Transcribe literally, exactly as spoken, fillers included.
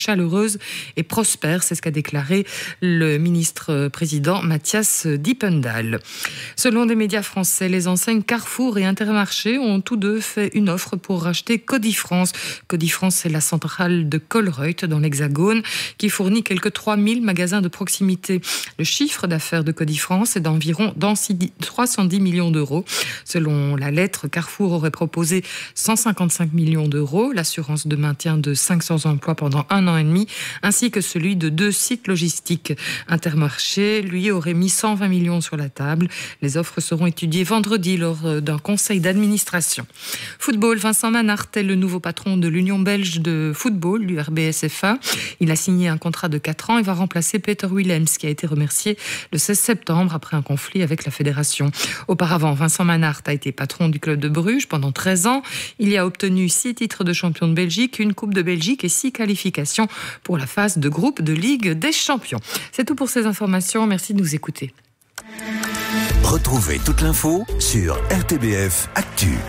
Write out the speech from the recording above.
chaleureuse et prospère, c'est ce qu'a déclaré le ministre-président Matthias Diependal. Selon des médias français, les enseignes Carrefour et Intermarché ont tous deux fait une offre pour racheter Codifrance. Codifrance, c'est la centrale de Colruyt dans l'Hexagone qui fournit quelques trois mille magasins de proximité. Le chiffre d'affaires de Codifrance est d'environ trois cent dix millions d'euros. Selon la lettre, Carrefour aurait proposé cent cinquante-cinq millions d'euros, l'assurance de maintien de cinq cents emplois pendant un an et demi, ainsi que celui de deux sites logistiques. Intermarché, lui, aurait mis cent vingt millions sur la table. Les offres seront étudiées vendredi lors d'un conseil d'administration. Football, Vincent Manhart est le nouveau patron de l'Union belge de football, l'U R B S F A. Il a signé un contrat de quatre ans et va remplacer Peter Willems, qui a été remercié le seize septembre après un conflit avec la fédération. Auparavant, Vincent Manhart a été patron du club de Bruges pendant treize ans. Il y a obtenu six titres de champion de Belgique, une Coupe de Belgique et six qualifications pour la phase de groupe de Ligue des Champions. C'est tout pour ces informations. Merci de nous écouter. Retrouvez toute l'info sur R T B F Actu.